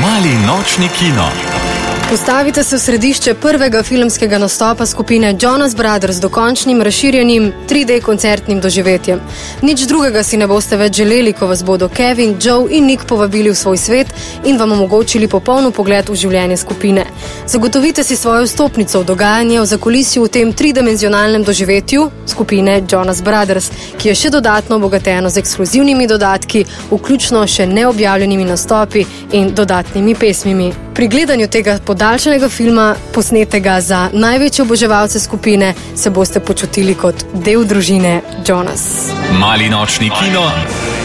Mali nočni kino. Postavite se v središče prvega filmskega nastopa skupine Jonas Brothers dokončnim, razširjenim 3D koncertnim doživetjem. Nič drugega si ne boste več želeli, ko vas bodo Kevin, Joe in Nick povabili v svoj svet in vam omogočili popoln pogled v življenje skupine. Zagotovite si svojo vstopnico v dogajanje v zakulisju v tem tridimenzionalnem doživetju skupine Jonas Brothers, ki je še dodatno obogateno z ekskluzivnimi dodatki, vključno še neobjavljenimi nastopi in dodatnimi pesmimi. Pri gledanju tega podaljšanega filma, posnetega za največje oboževalce skupine, se boste počutili kot del družine Jonas. Mali nočni kino